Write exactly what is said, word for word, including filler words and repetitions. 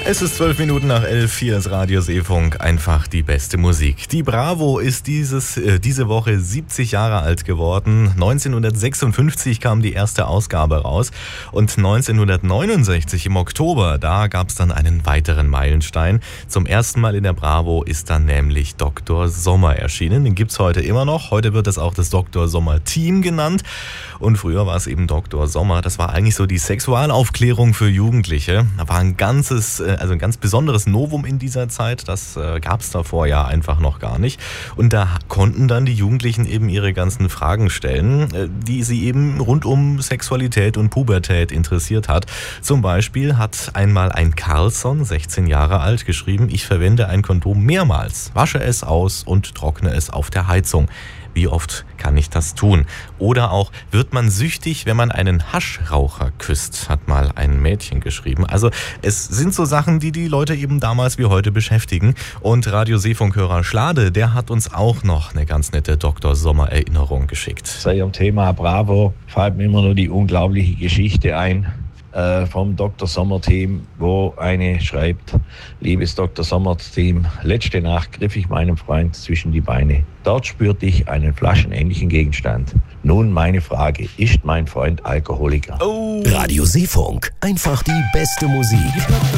Es ist zwölf Minuten nach elf, hier ist Radio Seefunk, einfach die beste Musik. Die Bravo ist dieses, äh, diese Woche siebzig Jahre alt geworden. neunzehnhundertsechsundfünfzig kam die erste Ausgabe raus und neunzehnhundertneunundsechzig im Oktober, da gab es dann einen weiteren Meilenstein. Zum ersten Mal in der Bravo ist dann nämlich Doktor Sommer erschienen. Den gibt's heute immer noch. Heute wird es auch das Doktor Sommer Team genannt. Und früher war es eben Doktor Sommer. Das war eigentlich so die Sexualaufklärung für Jugendliche. Da war ein ganzes, also ein ganz besonderes Novum in dieser Zeit. Das äh, gab es davor ja einfach noch gar nicht. Und da konnten dann die Jugendlichen eben ihre ganzen Fragen stellen, äh, die sie eben rund um Sexualität und Pubertät interessiert hat. Zum Beispiel hat einmal ein Carlsson, sechzehn Jahre alt, geschrieben: Ich verwende ein Kondom mehrmals, wasche es aus und trockne es auf der Heizung. Wie oft kann ich das tun? Oder auch, wird man süchtig, wenn man einen Haschraucher küsst, hat mal ein Mädchen geschrieben. Also es sind so Sachen, die die Leute eben damals wie heute beschäftigen. Und Radio Seefunkhörer Schlade, der hat uns auch noch eine ganz nette Doktor Sommer Erinnerung geschickt. Zu Ihrem Thema Bravo fällt mir immer nur die unglaubliche Geschichte ein äh, vom Doktor Sommer Team, wo eine schreibt: Liebes Doktor Sommer Team, letzte Nacht griff ich meinem Freund zwischen die Beine. Dort spürte ich einen flaschenähnlichen Gegenstand. Nun meine Frage, ist mein Freund Alkoholiker? Oh. Radio Seefunk, einfach die beste Musik.